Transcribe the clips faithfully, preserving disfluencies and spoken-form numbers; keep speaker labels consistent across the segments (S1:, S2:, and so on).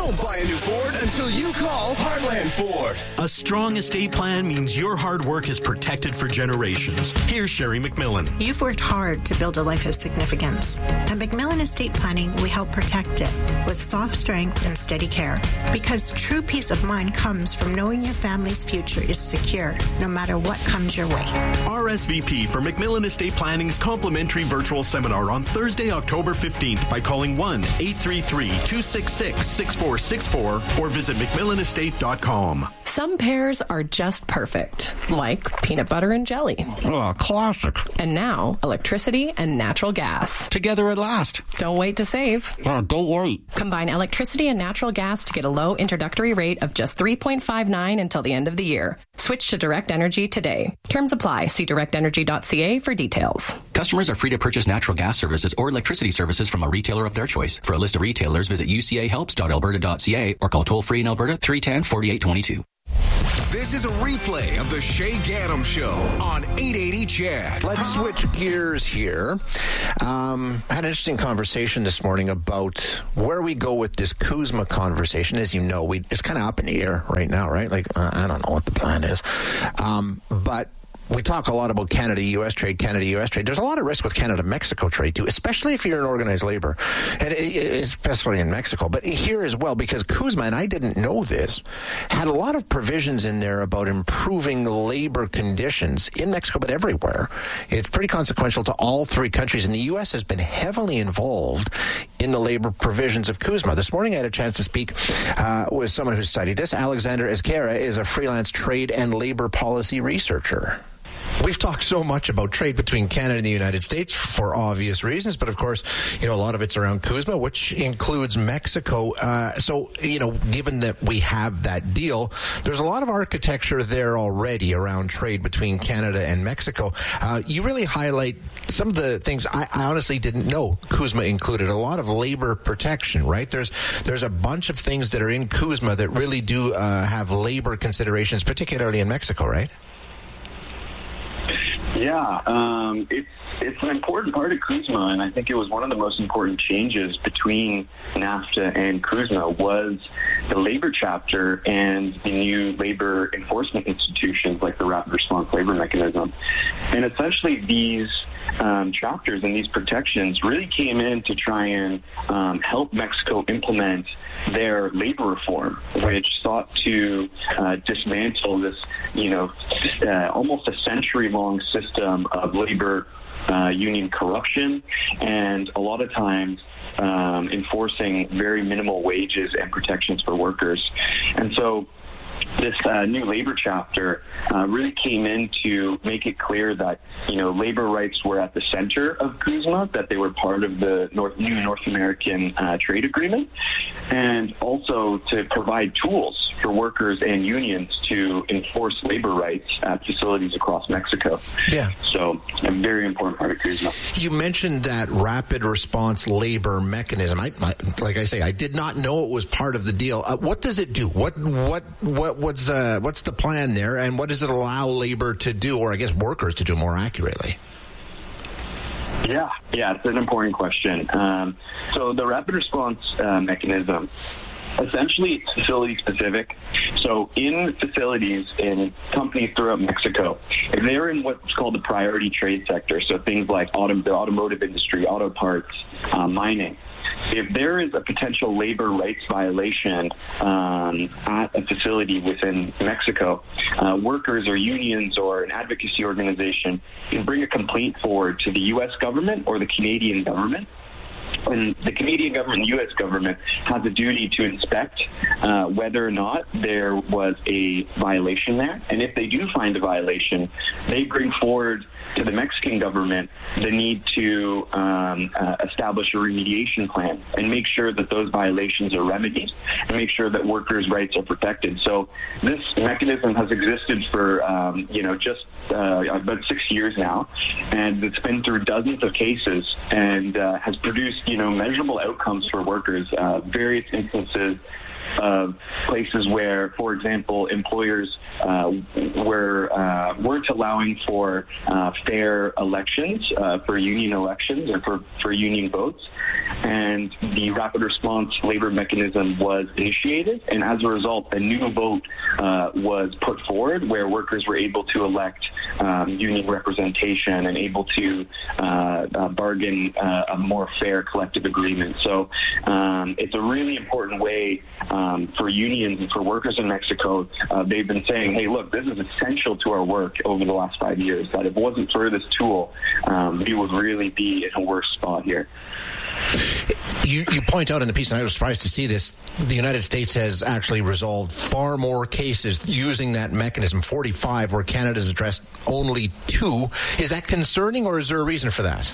S1: Don't buy a new Ford until you call Heartland Ford.
S2: A strong estate plan means your hard work is protected for generations. Here's Sherry McMillan.
S3: You've worked hard to build a life of significance. At McMillan Estate Planning, we help protect it with soft strength and steady care. Because true peace of mind comes from knowing your family's future is secure, no matter what comes your way.
S2: R S V P for McMillan Estate Planning's complimentary virtual seminar on Thursday, October fifteenth by calling one eight three three, two six six, six four six four or visit mcmillan estate dot com.
S4: Some pairs are just perfect, like peanut butter and jelly.
S5: Oh, classic.
S4: And now, electricity and natural gas.
S5: Together at last.
S4: Don't wait to save.
S5: Oh, don't wait.
S4: Combine electricity and natural gas to get a low introductory rate of just three point five nine until the end of the year. Switch to Direct Energy today. Terms apply. See direct energy dot c a for details.
S6: Customers are free to purchase natural gas services or electricity services from a retailer of their choice. For a list of retailers, visit u c a helps dot alberta dot c a or call toll-free in Alberta three one zero, four eight two two.
S1: This is a replay of the Shay Gaddam Show on eight eighty C H E D.
S7: Let's switch gears here. Um, I had an interesting conversation this morning about where we go with this CUSMA conversation. As you know, we it's kind of up in the air right now, right? Like, uh, I don't know what the plan is. Um, but we talk a lot about Canada-U S trade, Canada-U S trade. There's a lot of risk with Canada-Mexico trade, too, especially if you're in organized labor, and especially in Mexico. But here as well, because CUSMA, and I didn't know this, had a lot of provisions in there about improving labor conditions in Mexico, but everywhere. It's pretty consequential to all three countries, and the U S has been heavily involved in the labor provisions of CUSMA. This morning I had a chance to speak uh, with someone who studied this. Alexander Ezquerra is a freelance trade and labor policy researcher. We've talked so much about trade between Canada and the United States for obvious reasons, but of course, you know, a lot of it's around CUSMA, which includes Mexico. Uh, so, you know, given that we have that deal, there's a lot of architecture there already around trade between Canada and Mexico. Uh, you really highlight some of the things I, I honestly didn't know CUSMA included. A lot of labor protection, right? There's there's a bunch of things that are in CUSMA that really do uh, have labor considerations, particularly in Mexico, right?
S8: Yeah, um, it's it's an important part of CUSMA, and I think it was one of the most important changes between NAFTA and CUSMA was the labor chapter and the new labor enforcement institutions like the Rapid Response Labor Mechanism. And essentially these um, chapters and these protections really came in to try and um, help Mexico implement their labor reform, which sought to uh, dismantle this, you know, uh, almost a century-long system of labor uh, union corruption, and a lot of times um, enforcing very minimal wages and protections for workers. And so this uh, new labor chapter uh, really came in to make it clear that, you know, labor rights were at the center of CUSMA, that they were part of the North, new North American uh, trade agreement, and also to provide tools for workers and unions to enforce labor rights at facilities across Mexico.
S7: Yeah.
S8: So a very important part of CUSMA.
S7: You mentioned that rapid response labor mechanism. I, I, like I say, I did not know it was part of the deal. Uh, what does it do? What what what what's uh, what's the plan there, and what does it allow labor to do, or I guess workers to do more accurately?
S8: Yeah, yeah, it's an important question. Um, so the rapid response uh, mechanism, essentially it's facility specific. So in facilities in companies throughout Mexico, if they're in what's called the priority trade sector, so things like auto, the automotive industry, auto parts, uh, mining, if there is a potential labor rights violation um, at a facility within Mexico, uh, workers or unions or an advocacy organization can bring a complaint forward to the U S government or the Canadian government. And the Canadian government and U S government has a duty to inspect uh, whether or not there was a violation there. And if they do find a violation, they bring forward to the Mexican government the need to um, uh, establish a remediation plan and make sure that those violations are remedied and make sure that workers' rights are protected. So this mechanism has existed for, um, you know, just uh, about six years now, and it's been through dozens of cases and uh, has produced, you know, measurable outcomes for workers. Uh, various instances of places where, for example, employers uh, were uh, weren't allowing for uh, fair elections, uh, for union elections or for, for union votes. And the rapid response labor mechanism was initiated, and as a result, a new vote uh, was put forward where workers were able to elect um, union representation and able to uh, uh, bargain uh, a more fair collective agreement. So um, it's a really important way um, for unions and for workers in Mexico. Uh, they've been saying, hey, look, this is essential to our work over the last five years, that if it wasn't for this tool, um, we would really be in a worse spot here.
S7: You, you point out in the piece, and I was surprised to see this, the United States has actually resolved far more cases using that mechanism, forty-five, where Canada's addressed only two. Is that concerning, or is there a reason for that?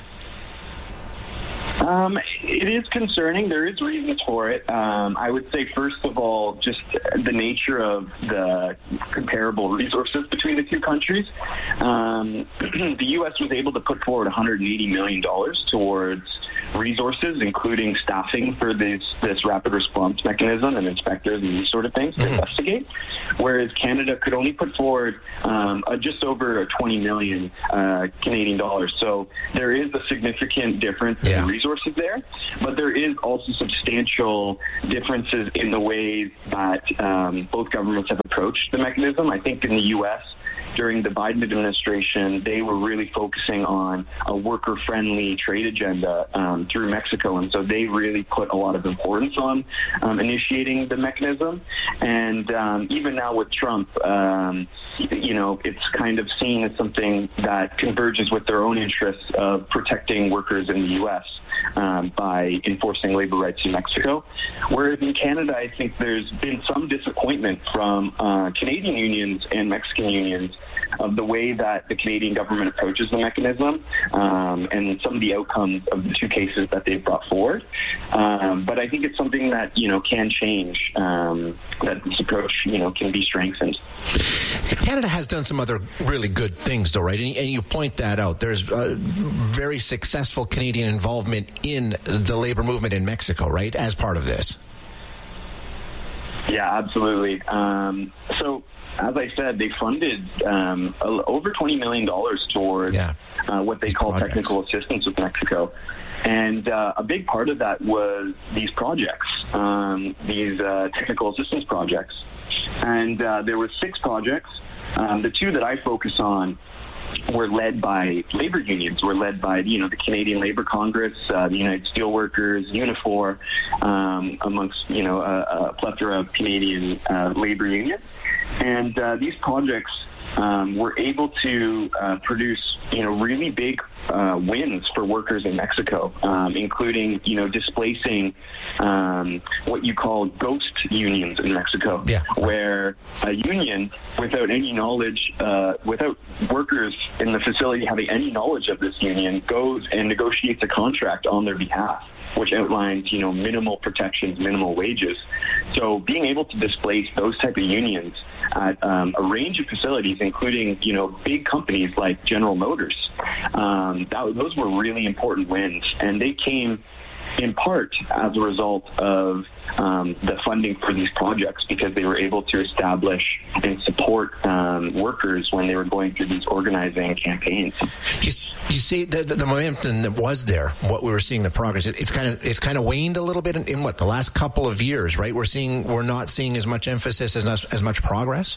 S8: Um, it is concerning. There is reasons for it. Um, I would say, first of all, just the nature of the comparable resources between the two countries. Um, the U S was able to put forward one hundred eighty million dollars towards resources, including staffing for this this rapid response mechanism and inspectors and these sort of things to mm-hmm. investigate, whereas Canada could only put forward um, uh, just over twenty million uh, Canadian dollars. So there is a significant difference yeah. in resources there, but there is also substantial differences in the ways that um, both governments have approached the mechanism. I think in the U S, during the Biden administration, they were really focusing on a worker-friendly trade agenda um, through Mexico, and so they really put a lot of importance on um, initiating the mechanism. And um, even now with Trump, um, you know, it's kind of seen as something that converges with their own interests of protecting workers in the U S Um, by enforcing labor rights in Mexico. Whereas in Canada, I think there's been some disappointment from uh, Canadian unions and Mexican unions of the way that the Canadian government approaches the mechanism um, and some of the outcomes of the two cases that they've brought forward. Um, but I think it's something that, you know, can change, um, that this approach, you know, can be strengthened.
S7: Canada has done some other really good things, though, right? And, and you point that out. There's uh, very successful Canadian involvement in the labor movement in Mexico, right, as part of this.
S8: Yeah, absolutely. Um, so, as I said, they funded um, over twenty million dollars towards yeah. uh, what they these call projects. Technical assistance with Mexico. And uh, a big part of that was these projects, um, these uh, technical assistance projects. And uh, there were six projects. Um, the two that I focus on were led by labor unions, were led by, you know, the Canadian Labor Congress, uh, the United Steelworkers, Unifor, um, amongst, you know, a, a plethora of Canadian uh, labor unions. And uh, these projects um, were able to uh, produce, you know, really big uh, wins for workers in Mexico, um, including, you know, displacing um, what you call ghost unions in Mexico, yeah. where a union without any knowledge, uh, without workers in the facility having any knowledge of this union, goes and negotiates a contract on their behalf, which outlines, you know, minimal protections, minimal wages. So being able to displace those type of unions at um, a range of facilities, including, you know, big companies like General Motors, um, that, those were really important wins. And they came in part as a result of um, the funding for these projects, because they were able to establish and support um, workers when they were going through these organizing campaigns.
S7: You, you see the, the, the momentum that was there, what we were seeing, the progress, it, it's kind of it's kind of waned a little bit in, in what the last couple of years, right? We're seeing we're not seeing as much emphasis, as as much progress.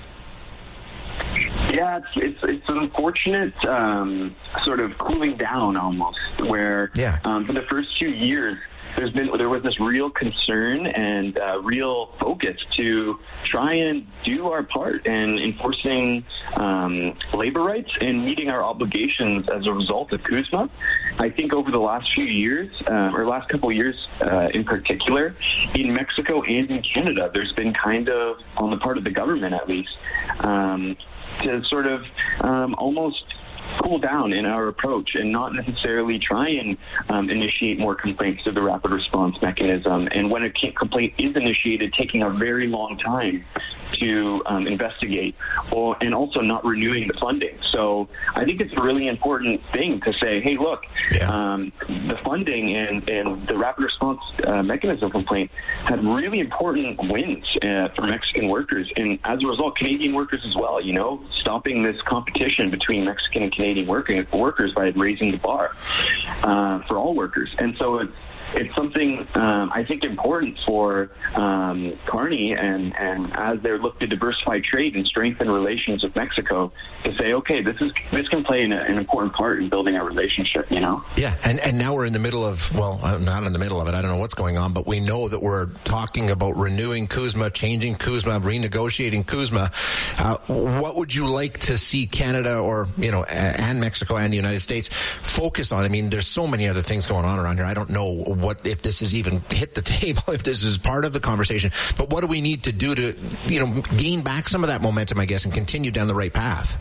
S8: Yeah, it's it's, it's an unfortunate um, sort of cooling down almost, where yeah. um, for the first few years there's been there was this real concern and uh, real focus to try and do our part in enforcing um, labor rights and meeting our obligations as a result of CUSMA. I think over the last few years, uh, or last couple of years uh, in particular, in Mexico and in Canada, there's been kind of, on the part of the government at least, um, to sort of um, almost cool down in our approach and not necessarily try and um, initiate more complaints through the rapid response mechanism. And when a complaint is initiated, taking a very long time to um, investigate, or and also not renewing the funding. So I think it's a really important thing to say, hey, look, yeah. um, the funding and, and the rapid response uh, mechanism complaint had really important wins uh, for Mexican workers, and as a result, Canadian workers as well, you know, stopping this competition between Mexican and Canadian working, workers by raising the bar uh, for all workers. And so it's It's something um, I think important for um, Carney and, and as they're looking to diversify trade and strengthen relations with Mexico to say, okay, this is this can play an, an important part in building our relationship, you know?
S7: Yeah, and, and now we're in the middle of, well, not in the middle of it, I don't know what's going on, but we know that we're talking about renewing CUSMA, changing CUSMA, renegotiating CUSMA. Uh, what would you like to see Canada or, you know, and Mexico and the United States focus on? I mean, there's so many other things going on around here. I don't know what if this has even hit the table, if this is part of the conversation. But what do we need to do to, you know, gain back some of that momentum, I guess, and continue down the right path?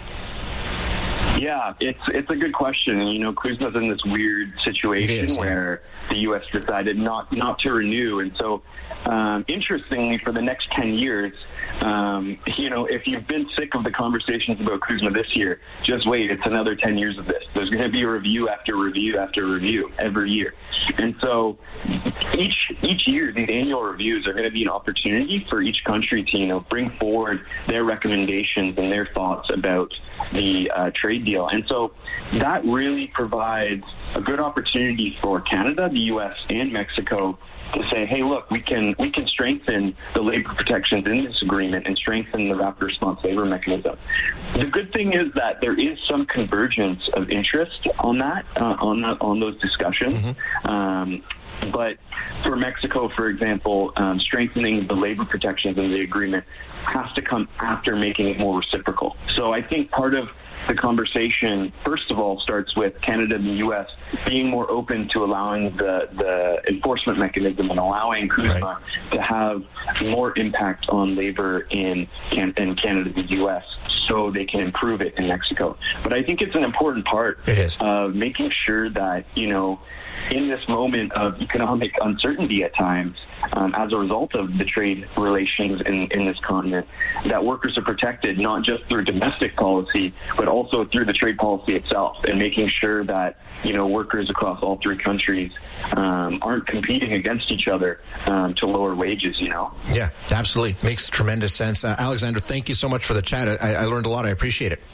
S8: Yeah, it's it's a good question. You know, CUSMA's in this weird situation is, where yeah. the U S decided not, not to renew. And so, um, interestingly, for the next ten years, um, you know, if you've been sick of the conversations about CUSMA this year, just wait. It's another ten years of this. There's going to be a review after review after review every year. And so each each year, these annual reviews are going to be an opportunity for each country to, you know, bring forward their recommendations and their thoughts about the uh, trade deal. And so that really provides a good opportunity for Canada, the U S, and Mexico to say, hey, look, we can we can strengthen the labor protections in this agreement and strengthen the rapid response labor mechanism. The good thing is that there is some convergence of interest on that, uh, on that, on those discussions. Mm-hmm. Um, But for Mexico, for example, um, strengthening the labor protections in the agreement has to come after making it more reciprocal. So I think part of the conversation, first of all, starts with Canada and the U S being more open to allowing the, the enforcement mechanism and allowing CUSMA right. to have more impact on labor in, Can- in Canada and the U S so they can improve it in Mexico. But I think it's an important part of making sure that, you know, in this moment of economic uncertainty at times, um, as a result of the trade relations in, in this continent, that workers are protected not just through domestic policy, but also through the trade policy itself, and making sure that, you know, workers across all three countries um, aren't competing against each other um, to lower wages, you know?
S7: Yeah, absolutely. Makes tremendous sense. Uh, Alexander, thank you so much for the chat. I, I learned a lot. I appreciate it.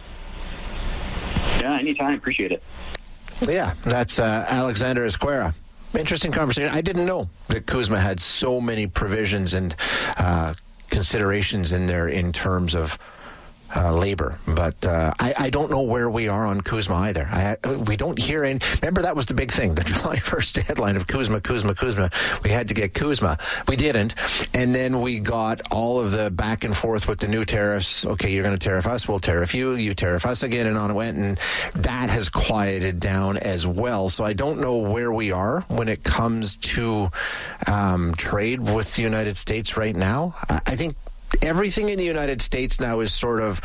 S8: Yeah, anytime. Appreciate it.
S7: Yeah, that's uh, Alexander Esquera. Interesting conversation. I didn't know that CUSMA had so many provisions and uh, considerations in there in terms of uh, labor. But uh, I, I don't know where we are on CUSMA either. I, we don't hear any. Remember, that was the big thing, the July first deadline of CUSMA, CUSMA, CUSMA. We had to get CUSMA. We didn't. And then we got all of the back and forth with the new tariffs. Okay, you're going to tariff us, we'll tariff you, you tariff us again, and on it went. And that has quieted down as well. So I don't know where we are when it comes to um, trade with the United States right now. I, I think everything in the United States now is sort of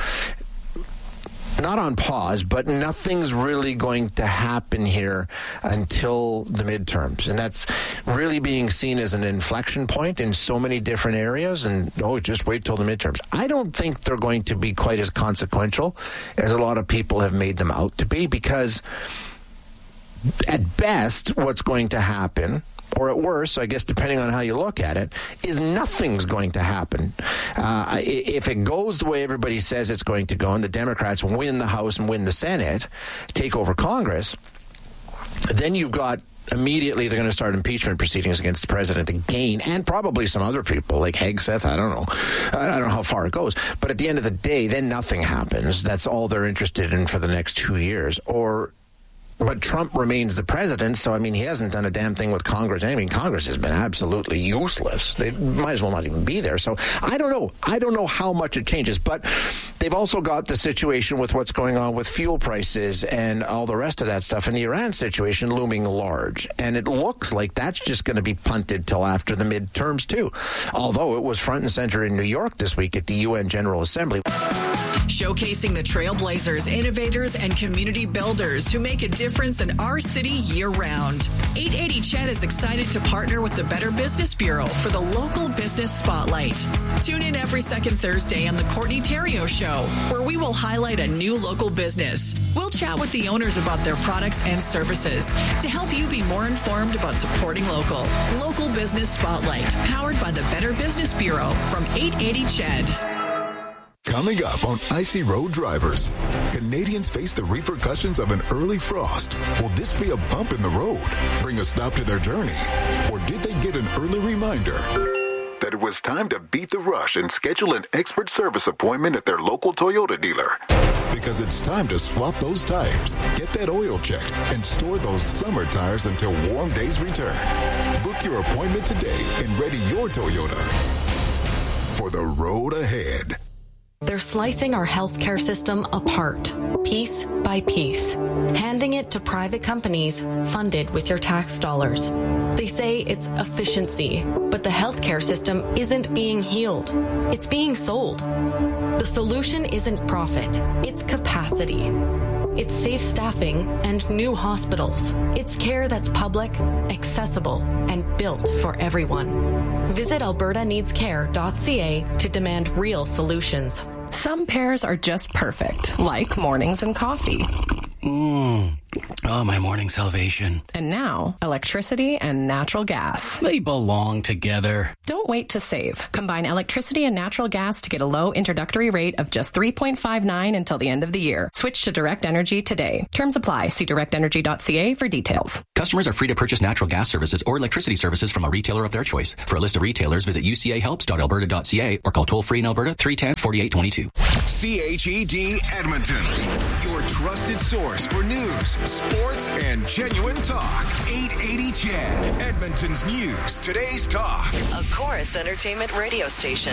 S7: not on pause, but nothing's really going to happen here until the midterms. And that's really being seen as an inflection point in so many different areas. And, oh, just wait till the midterms. I don't think they're going to be quite as consequential as a lot of people have made them out to be, because at best, what's going to happen, or at worst, I guess depending on how you look at it, is nothing's going to happen. Uh, if it goes the way everybody says it's going to go, and the Democrats win the House and win the Senate, take over Congress, then you've got immediately they're going to start impeachment proceedings against the president again, and probably some other people like Hegseth. I don't know. I don't know how far it goes. But at the end of the day, then nothing happens. That's all they're interested in for the next two years. Or but Trump remains the president, so, I mean, he hasn't done a damn thing with Congress. I mean, Congress has been absolutely useless. They might as well not even be there. So I don't know. I don't know how much it changes, but they've also got the situation with what's going on with fuel prices and all the rest of that stuff, and the Iran situation looming large. And it looks like that's just going to be punted till after the midterms, too. Although it was front and center in New York this week at the U N General Assembly.
S9: Showcasing the trailblazers, innovators, and community builders who make a difference in our city year-round. eight eighty C H E D is excited to partner with the Better Business Bureau for the Local Business Spotlight. Tune in every second Thursday on the Courtney Theriault Show, where we will highlight a new local business. We'll chat with the owners about their products and services to help you be more informed about supporting local. Local Business Spotlight, powered by the Better Business Bureau from eight eighty C H E D.
S10: Coming up on Icy Road Drivers, Canadians face the repercussions of an early frost. Will this be a bump in the road, bring a stop to their journey? Or did they get an early reminder that it was time to beat the rush and schedule an expert service appointment at their local Toyota dealer? Because it's time to swap those tires, get that oil checked, and store those summer tires until warm days return. Book your appointment today and ready your Toyota for the road ahead.
S11: They're slicing our healthcare system apart, piece by piece, handing it to private companies funded with your tax dollars. They say it's efficiency, but the healthcare system isn't being healed. It's being sold. The solution isn't profit, it's capacity. It's safe staffing and new hospitals. It's care that's public, accessible, and built for everyone. Visit alberta needs care dot c a to demand real solutions.
S4: Some pairs are just perfect, like mornings and coffee.
S6: Mmm. Oh, my morning salvation.
S4: And now, electricity and natural gas.
S6: They belong together.
S4: Don't wait to save. Combine electricity and natural gas to get a low introductory rate of just three point five nine until the end of the year. Switch to Direct Energy today. Terms apply. See direct energy dot c a for details.
S6: Customers are free to purchase natural gas services or electricity services from a retailer of their choice. For a list of retailers, visit u c a helps dot alberta dot c a or call toll-free in Alberta three one zero, four eight two two.
S1: C H E D Edmonton, your trusted source for news, sports, and genuine talk. eight eighty C H E D, Edmonton's news, today's talk.
S9: A Chorus Entertainment radio station.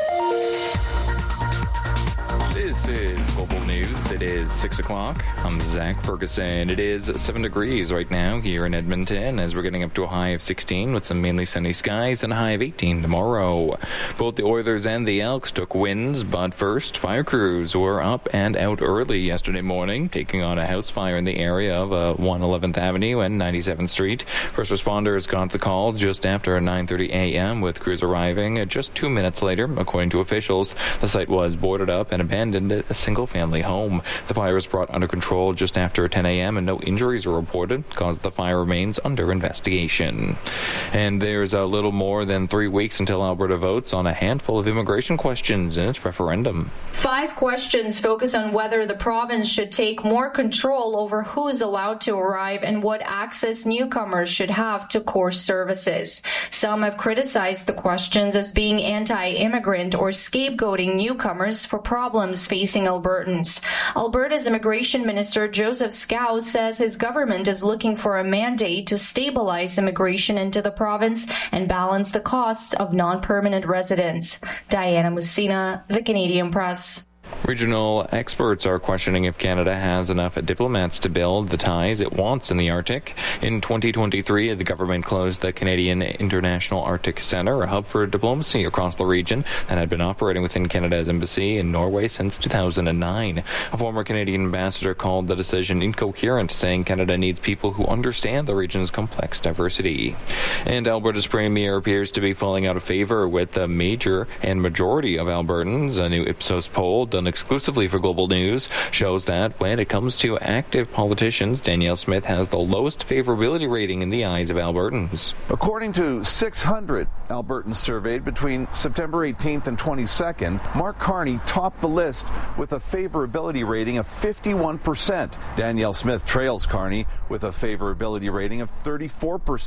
S12: This is Global News. It is six o'clock. I'm Zach Ferguson. It is seven degrees right now here in Edmonton as we're getting up to a high of sixteen with some mainly sunny skies and a high of eighteen tomorrow. Both the Oilers and the Elks took wins, but first, fire crews were up and out early yesterday morning, taking on a house fire in the area of uh, one eleventh Avenue and ninety-seventh Street. First responders got the call just after nine thirty a.m. with crews arriving just two minutes later. According to officials, the site was boarded up and abandoned at a single-family home. The fire was brought under control just after ten a.m. and no injuries were reported, because the fire remains under investigation. And there's a little more than three weeks until Alberta votes on a handful of immigration questions in its referendum.
S13: Five questions focus on whether the province should take more control over who is allowed to arrive and what access newcomers should have to core services. Some have criticized the questions as being anti-immigrant or scapegoating newcomers for problems facing Albertans. Alberta's Immigration Minister Joseph Scow says his government is looking for a mandate to stabilize immigration into the province and balance the costs of non-permanent residents. Diana Musina, The Canadian Press.
S12: Regional experts are questioning if Canada has enough diplomats to build the ties it wants in the Arctic. In twenty twenty-three, the government closed the Canadian International Arctic Centre, a hub for diplomacy across the region that had been operating within Canada's embassy in Norway since two thousand nine. A former Canadian ambassador called the decision incoherent, saying Canada needs people who understand the region's complex diversity. And Alberta's premier appears to be falling out of favour with the major and majority of Albertans. A new Ipsos poll done exclusively for Global News shows that when it comes to active politicians, Danielle Smith has the lowest favorability rating in the eyes of Albertans.
S14: According to six hundred Albertans surveyed between September eighteenth and twenty-second, Mark Carney topped the list with a favorability rating of fifty-one percent. Danielle Smith trails Carney with a favorability rating of thirty-four percent.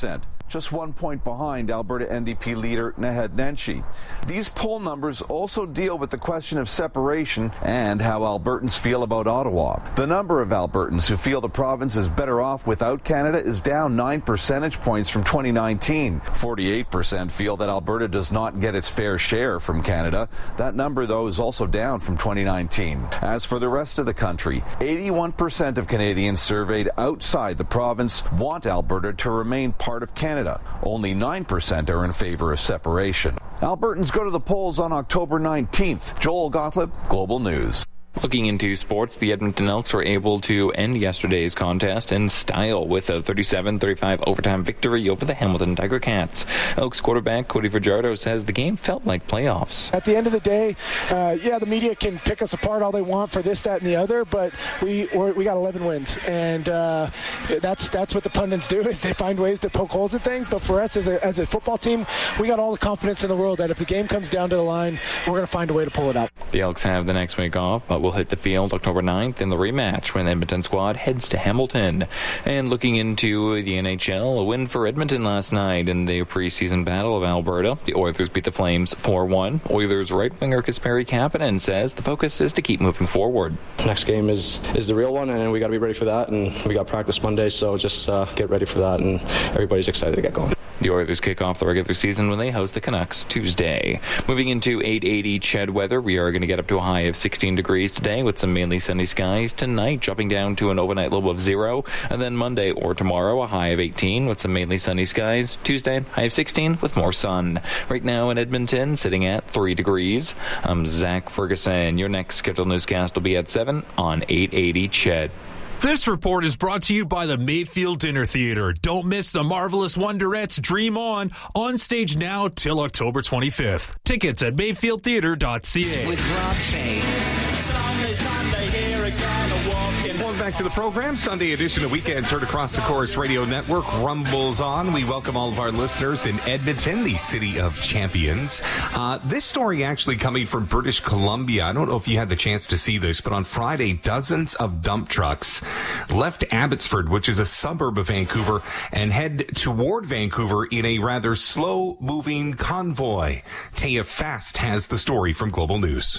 S14: just one point behind Alberta N D P leader Naheed Nenshi. These poll numbers also deal with the question of separation and how Albertans feel about Ottawa. The number of Albertans who feel the province is better off without Canada is down nine percentage points from twenty nineteen. forty-eight percent feel that Alberta does not get its fair share from Canada. That number, though, is also down from twenty nineteen. As for the rest of the country, eighty-one percent of Canadians surveyed outside the province want Alberta to remain part of Canada. Only nine percent are in favor of separation. Albertans go to the polls on October nineteenth. Joel Gottlieb, Global News.
S12: Looking into sports, the Edmonton Elks were able to end yesterday's contest in style with a thirty-seven thirty-five overtime victory over the Hamilton Tiger Cats. Elks quarterback Cody Fajardo says the game felt like playoffs.
S15: At the end of the day, uh, yeah, the media can pick us apart all they want for this, that, and the other, but we we're, we got eleven wins, and uh, that's that's what the pundits do, is they find ways to poke holes in things. But for us as a, as a football team, we got all the confidence in the world that if the game comes down to the line, we're going to find a way to pull it out.
S12: The Elks have the next week off, but will hit the field October ninth in the rematch when the Edmonton squad heads to Hamilton. And looking into the N H L, a win for Edmonton last night in the preseason battle of Alberta. The Oilers beat the Flames four one. Oilers right winger Kasperi Kapanen says the focus is to keep moving forward.
S16: Next game is is the real one, and we got to be ready for that. And we got practice Monday, so just uh, get ready for that. And everybody's excited to get going.
S12: The Oilers kick off the regular season when they host the Canucks Tuesday. Moving into eight eighty C H E D weather, we are going to get up to a high of sixteen degrees today with some mainly sunny skies. Tonight, dropping down to an overnight low of zero. And then Monday or tomorrow, a high of eighteen with some mainly sunny skies. Tuesday, high of sixteen with more sun. Right now in Edmonton, sitting at three degrees. I'm Zach Ferguson. Your next scheduled newscast will be at seven on eight eighty C H E D.
S17: This report is brought to you by the Mayfield Dinner Theater. Don't miss the Marvelous Wonderettes Dream On, on stage now till October twenty-fifth. Tickets at mayfield theater dot c a.
S9: With Rob Fay.
S18: Welcome back to the program. Sunday edition of Weekends heard across the Chorus Radio Network rumbles on. We welcome all of our listeners in Edmonton, the city of champions. Uh, this story actually coming from British Columbia. I don't know if you had the chance to see this, but on Friday, dozens of dump trucks left Abbotsford, which is a suburb of Vancouver, and head toward Vancouver in a rather slow-moving convoy. Taya Fast has the story from Global News.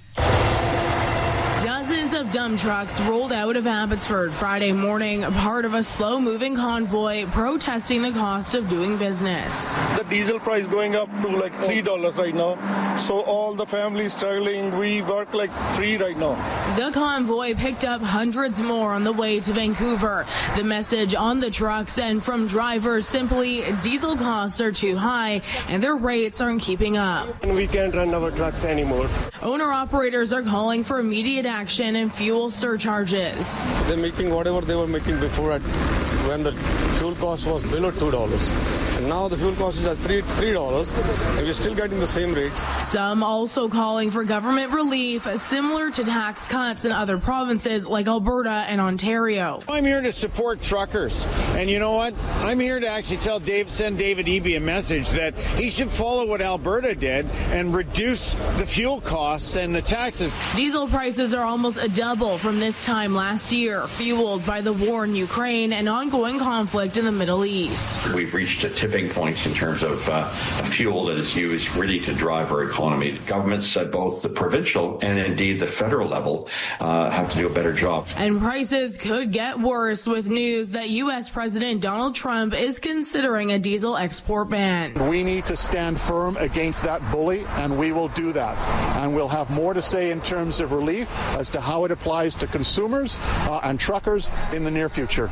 S19: Dozens of dump trucks rolled out of Abbotsford Friday morning, part of a slow-moving convoy protesting the cost of doing business.
S20: The diesel price going up to like three dollars right now, so all the families struggling. We work like free right now.
S19: The convoy picked up hundreds more on the way to Vancouver. The message on the trucks and from drivers simply, diesel costs are too high and their rates aren't keeping up.
S20: We can't run our trucks anymore.
S19: Owner-operators are calling for immediate action and fuel surcharges.
S20: They're making whatever they were making before at, when the fuel cost was below two dollars. And now the fuel cost is at three dollars, and we're still getting the same rates.
S19: Some also calling for government relief similar to tax cuts in other provinces like Alberta and Ontario.
S21: I'm here to support truckers. And you know what? I'm here to actually tell Dave, send David Eby a message that he should follow what Alberta did and reduce the fuel costs and the taxes.
S19: Diesel prices are almost a double from this time last year, fueled by the war in Ukraine and ongoing conflict in the Middle East.
S22: We've reached a tipping point in terms of uh, a fuel that is used really to drive our economy. Governments at both the provincial and indeed the federal level uh, have to do a better job.
S19: And prices could get worse with news that U S President Donald Trump is considering a diesel export ban.
S23: We need to stand firm against that bully, and we will do that. And we'll have more to say in terms of relief as to how it applies to consumers uh, and truckers in the near future.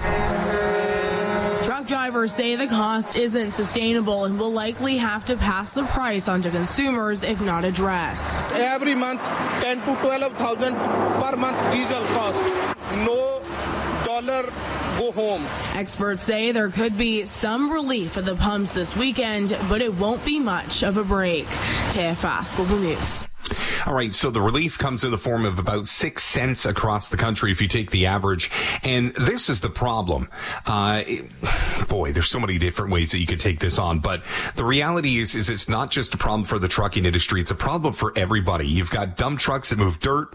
S19: Truck drivers say the cost isn't sustainable and will likely have to pass the price on to consumers if not addressed.
S20: Every month, ten to twelve thousand per month diesel cost. No dollar go home.
S19: Experts say there could be some relief at the pumps this weekend, but it won't be much of a break. T F S Global News.
S18: All right, so the relief comes in the form of about six cents across the country if you take the average. And this is the problem. Uh, it, boy, there's so many different ways that you could take this on. But the reality is, is it's not just a problem for the trucking industry. It's a problem for everybody. You've got dump trucks that move dirt,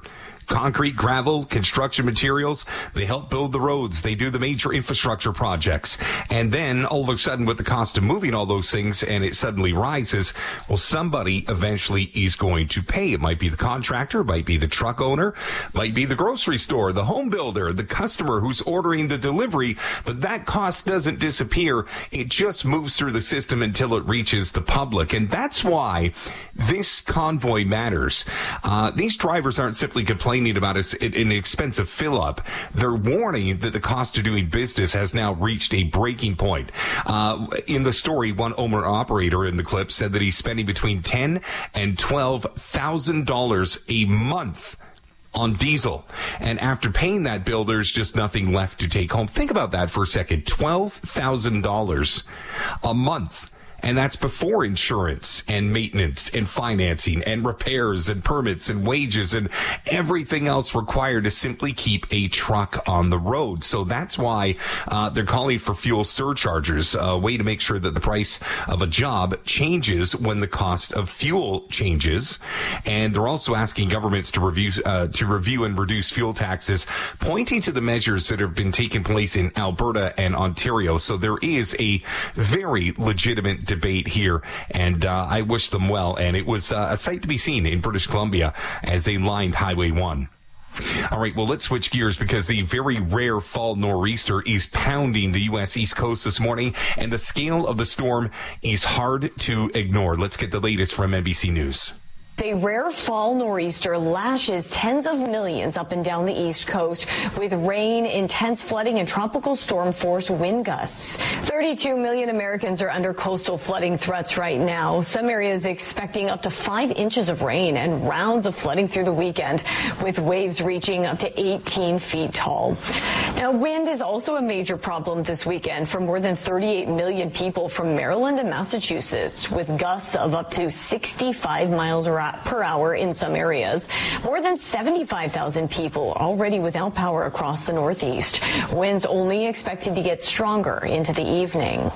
S18: Concrete, gravel, construction materials, they help build the roads. They do the major infrastructure projects. And then all of a sudden with the cost of moving all those things and it suddenly rises, well, somebody eventually is going to pay. It might be the contractor, it might be the truck owner, might be the grocery store, the home builder, the customer who's ordering the delivery. But that cost doesn't disappear. It just moves through the system until it reaches the public. And that's why this convoy matters. Uh, these drivers aren't simply complaining about an expensive fill-up. They're warning that the cost of doing business has now reached a breaking point. Uh, in the story, one owner-operator in the clip said that he's spending between ten and twelve thousand dollars a month on diesel. And after paying that bill, there's just nothing left to take home. Think about that for a second. twelve thousand dollars a month. And that's before insurance and maintenance and financing and repairs and permits and wages and everything else required to simply keep a truck on the road. So that's why uh, they're calling for fuel surcharges, a way to make sure that the price of a job changes when the cost of fuel changes. And they're also asking governments to review uh, to review and reduce fuel taxes, pointing to the measures that have been taking place in Alberta and Ontario. So there is a very legitimate debate debate here, and uh, I wish them well. And it was uh, a sight to be seen in British Columbia as they lined Highway one. All right, well, let's switch gears because the very rare fall nor'easter is pounding the U S East Coast this morning, and the scale of the storm is hard to ignore. Let's get the latest from N B C News.
S2: A rare fall nor'easter lashes tens of millions up and down the East Coast with rain, intense flooding, and tropical storm force wind gusts. thirty-two million Americans are under coastal flooding threats right now. Some areas expecting up to five inches of rain and rounds of flooding through the weekend, with waves reaching up to eighteen feet tall. Now, wind is also a major problem this weekend for more than thirty-eight million people from Maryland and Massachusetts, with gusts of up to sixty-five miles per hour in some areas. More than seventy-five thousand people already without power across the Northeast. Winds only expected to get stronger into the evening.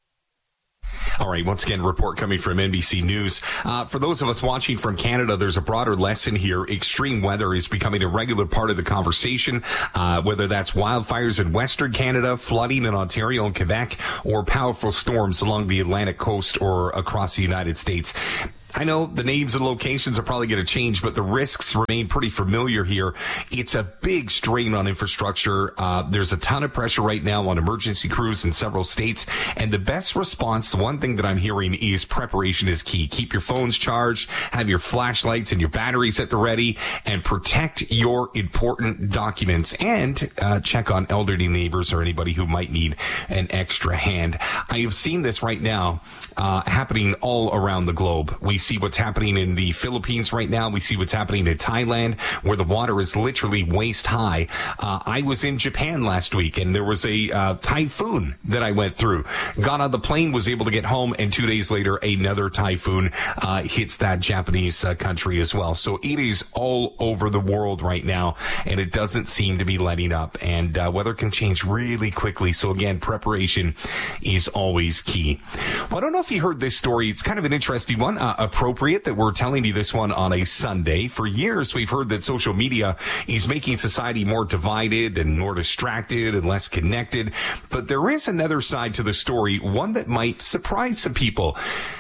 S18: All right, once again, a report coming from N B C News. Uh, for those of us watching from Canada, there's a broader lesson here. Extreme weather is becoming a regular part of the conversation, uh, whether that's wildfires in Western Canada, flooding in Ontario and Quebec, or powerful storms along the Atlantic coast or across the United States. I know the names and locations are probably going to change, but the risks remain pretty familiar here. It's a big strain on infrastructure. Uh, there's a ton of pressure right now on emergency crews in several states. And the best response, the one thing that I'm hearing is preparation is key. Keep your phones charged, have your flashlights and your batteries at the ready, and protect your important documents, and uh, check on elderly neighbors or anybody who might need an extra hand. I have seen this right now uh, happening all around the globe. We see what's happening in the Philippines right now. We see what's happening in Thailand, where the water is literally waist high. Uh, I was in Japan last week, and there was a uh, typhoon that I went through. Got on the plane, was able to get home, and two days later, another typhoon uh, hits that Japanese uh, country as well. So it is all over the world right now, and it doesn't seem to be letting up. And uh, weather can change really quickly. So again, preparation is always key. Well, I don't know if you heard this story. It's kind of an interesting one. Uh, appropriate that we're telling you this one on a Sunday. For years, we've heard that social media is making society more divided and more distracted and less connected. But there is another side to the story, one that might surprise some people.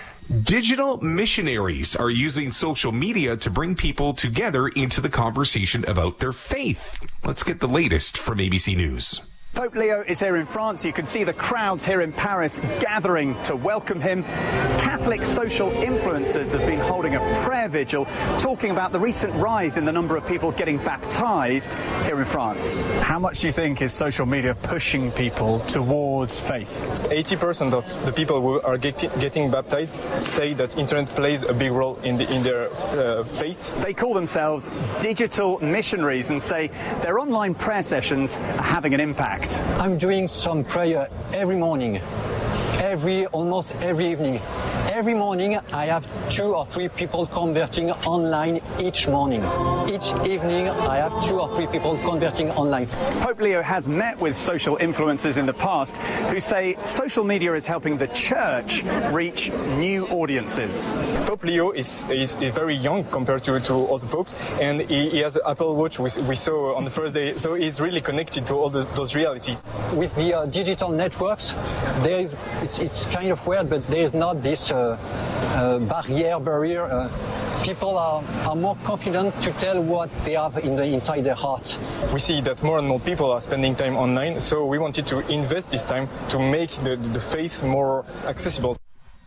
S18: Digital missionaries are using social media to bring people together into the conversation about their faith. Let's get the latest from A B C News.
S3: Pope Leo is here in France. You can see the crowds here in Paris gathering to welcome him. Catholic social influencers have been holding a prayer vigil, talking about the recent rise in the number of people getting baptized here in France.
S5: How much do you think is social media pushing people towards faith?
S24: eighty percent of the people who are get, getting baptized say that internet plays a big role in, the, in their uh, faith.
S3: They call themselves digital missionaries and say their online prayer sessions are having an impact.
S25: I'm doing some prayer every morning, every almost every evening,
S7: every morning I have two or three people converting online each morning. Each evening I have two or three people converting online.
S3: Pope Leo has met with social influencers in the past who say social media is helping the church reach new audiences.
S24: Pope Leo is, is, is very young compared to, to other popes, and he, he has an Apple Watch we, we saw on the first day, so he's really connected to all the, those reality.
S7: With the uh, digital networks, there is it's, it's kind of weird, but there is not this uh, uh, barrier, barrier. Uh, people are, are more confident to tell what they have in the, inside their heart.
S24: We see that more and more people are spending time online, so we wanted to invest this time to make the, the faith more accessible.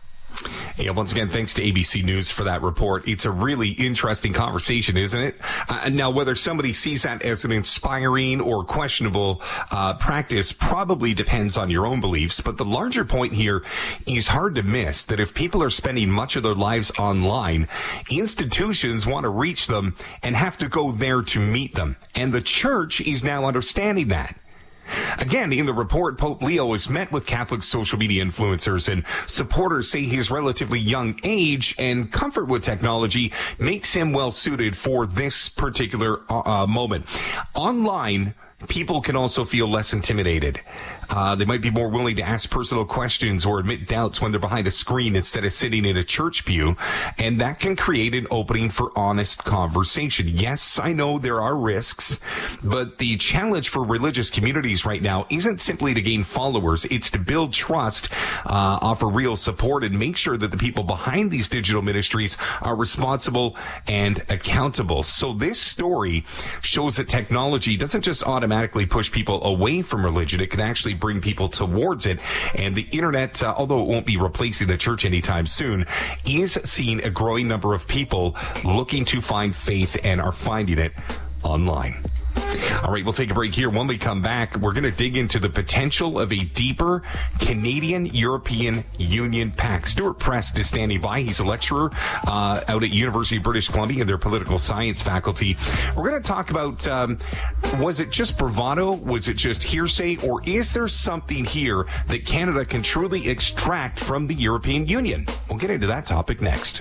S18: Yeah, once again, thanks to A B C News for that report. It's a really interesting conversation, isn't it? Uh, now, whether somebody sees that as an inspiring or questionable uh, practice probably depends on your own beliefs. But the larger point here is hard to miss, that if people are spending much of their lives online, institutions want to reach them and have to go there to meet them. And the church is now understanding that. Again, in the report, Pope Leo has met with Catholic social media influencers, and supporters say his relatively young age and comfort with technology makes him well suited for this particular uh, moment. Online, people can also feel less intimidated. Uh, they might be more willing to ask personal questions or admit doubts when they're behind a screen instead of sitting in a church pew. And that can create an opening for honest conversation. Yes, I know there are risks, but the challenge for religious communities right now isn't simply to gain followers. It's to build trust, uh, offer real support, and make sure that the people behind these digital ministries are responsible and accountable. So this story shows that technology doesn't just automatically push people away from religion. It can actually bring people towards it. And the internet, uh, although it won't be replacing the church anytime soon, is seeing a growing number of people looking to find faith and are finding it online. All right, we'll take a break here. When we come back, we're going to dig into the potential of a deeper Canadian-European Union pact. Stuart Prest is standing by. He's a lecturer uh, out at University of British Columbia in their political science faculty. We're going to talk about, um, was it just bravado? Was it just hearsay? Or is there something here that Canada can truly extract from the European Union? We'll get into that topic next.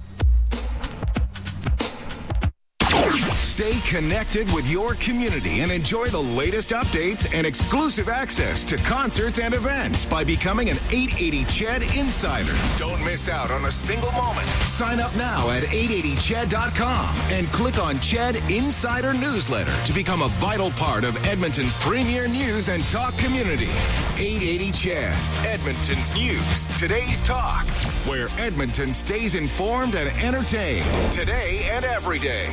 S1: Stay connected with your community and enjoy the latest updates and exclusive access to concerts and events by becoming an eight eighty C H E D Insider. Don't miss out on a single moment. Sign up now at eight eighty C H E D dot com and click on C H E D Insider Newsletter to become a vital part of Edmonton's premier news and talk community. eight eighty C H E D, Edmonton's news, today's talk, where Edmonton stays informed and entertained today and every day.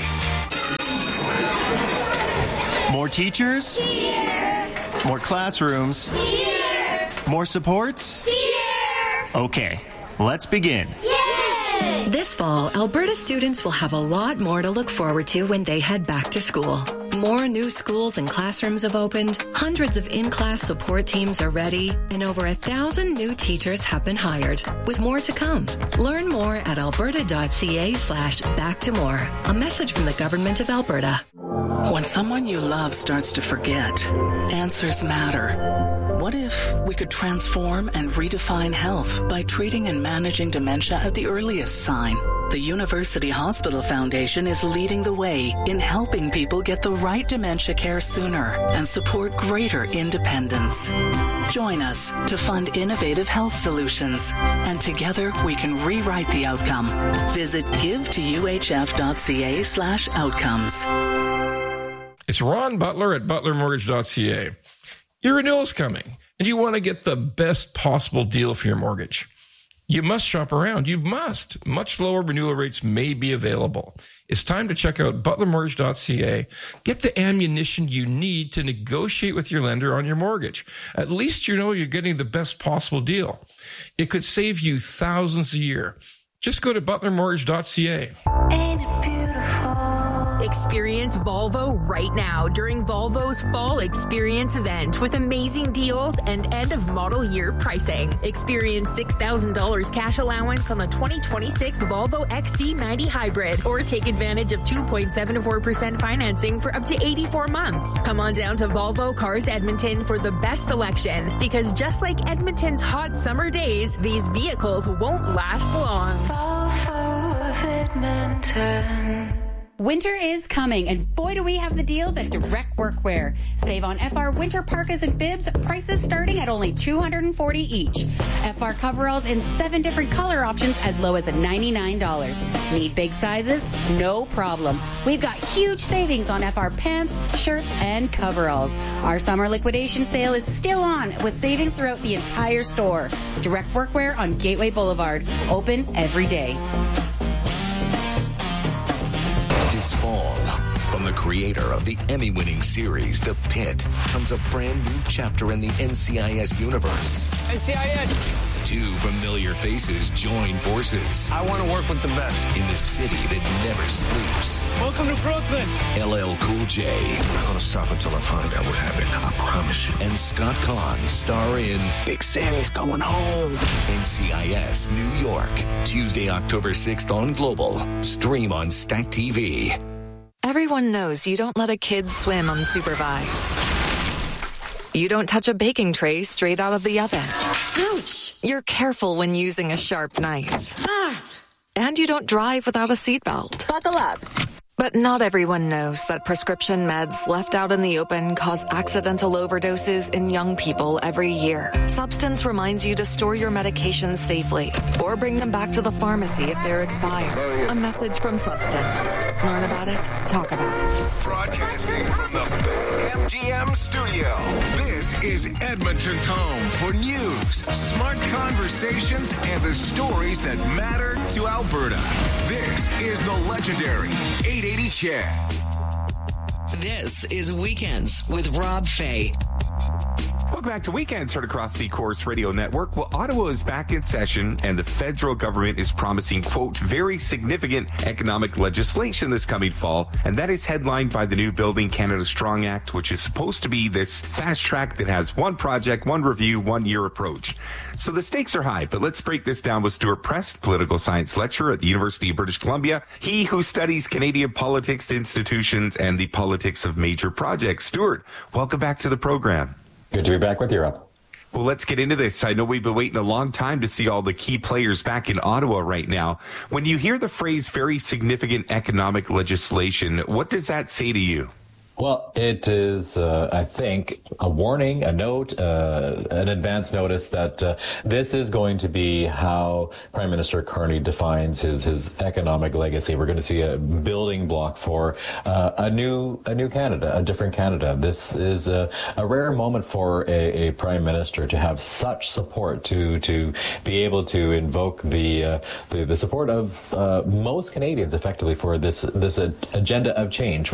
S8: More teachers?
S10: Here.
S8: More classrooms?
S10: Here.
S8: More supports?
S10: Here.
S8: Okay, let's begin.
S10: Yay!
S11: This fall, Alberta students will have a lot more to look forward to when they head back to school. More new schools and classrooms have opened, hundreds of in-class support teams are ready, and over a thousand new teachers have been hired, with more to come. Learn more at alberta.ca slash back to more. A message from the Government of Alberta.
S25: When someone you love starts to forget, answers matter. What if we could transform and redefine health by treating and managing dementia at the earliest sign? The University Hospital Foundation is leading the way in helping people get the right dementia care sooner and support greater independence. Join us to fund innovative health solutions, and together we can rewrite the outcome. Visit give to u h f dot c a slash outcomes.
S26: It's Ron Butler at butler mortgage dot c a. Your renewal's coming, and you want to get the best possible deal for your mortgage. You must shop around. You must. Much lower renewal rates may be available. It's time to check out butler mortgage dot c a. Get the ammunition you need to negotiate with your lender on your mortgage. At least you know you're getting the best possible deal. It could save you thousands a year. Just go to butler mortgage dot c a.
S10: Ain't it beautiful?
S4: Experience Volvo right now during Volvo's Fall Experience event with amazing deals and end of model year pricing. Experience six thousand dollars cash allowance on the twenty twenty-six Volvo X C ninety Hybrid or take advantage of two point seven four percent financing for up to eighty-four months. Come on down to Volvo Cars Edmonton for the best selection because just like Edmonton's hot summer days, these vehicles won't last long.
S6: Volvo of Edmonton. Winter is coming, and boy do we have the deals at Direct Workwear. Save on F R winter parkas and bibs, prices starting at only two hundred forty dollars each. F R coveralls in seven different color options as low as ninety-nine dollars. Need big sizes? No problem. We've got huge savings on F R pants, shirts, and coveralls. Our summer liquidation sale is still on with savings throughout the entire store. Direct Workwear on Gateway Boulevard. Open every day.
S13: This fall, from the creator of the Emmy-winning series The Pit, comes a brand new chapter in the N C I S universe.
S14: N C I S!
S13: Two familiar faces join forces.
S14: I want to work with the best.
S13: In the city that never sleeps.
S14: Welcome to Brooklyn.
S13: L L Cool J.
S14: I'm not going to stop until I find out what happened. I promise you.
S13: And Scott Conn star in
S14: Big Sammy's Coming Home.
S13: N C I S New York. Tuesday, October sixth on Global. Stream on Stack T V.
S15: Everyone knows you don't let a kid swim unsupervised. You don't touch a baking tray straight out of the oven. Ouch! You're careful when using a sharp knife. Ah. And you don't drive without a seatbelt.
S4: Buckle up.
S15: But not everyone knows that prescription meds left out in the open cause accidental overdoses in young people every year. Substance reminds you to store your medications safely or bring them back to the pharmacy if they're expired. A message from Substance. Learn about it, talk about it.
S1: Broadcasting from the BetMGM studio. This is Edmonton's home for news, smart conversations, and the stories that matter to Alberta. This is the legendary eight eighty C H E D.
S9: This is Weekends with Rob Fay.
S18: Welcome back to Weekends, heard across the Corus Radio Network. Well, Ottawa is back in session, and the federal government is promising, quote, very significant economic legislation this coming fall, and that is headlined by the new Building Canada Strong Act, which is supposed to be this fast track that has one project, one review, one year approach. So the stakes are high, but let's break this down with Stuart Prest, political science lecturer at the University of British Columbia, he who studies Canadian politics, institutions, and the politics of major projects. Stuart, welcome back to the program.
S16: Good to be back with you, Rob.
S18: Well, let's get into this. I know we've been waiting a long time to see all the key players back in Ottawa right now. When you hear the phrase very significant economic legislation, what does that say to you?
S16: Well, it is, uh, I think, a warning, a note, uh, an advance notice that uh, this is going to be how Prime Minister Carney defines his his economic legacy. We're going to see a building block for uh, a new a new Canada, a different Canada. This is a, a rare moment for a, a Prime Minister to have such support, to to be able to invoke the uh, the, the support of uh, most Canadians, effectively, for this this agenda of change.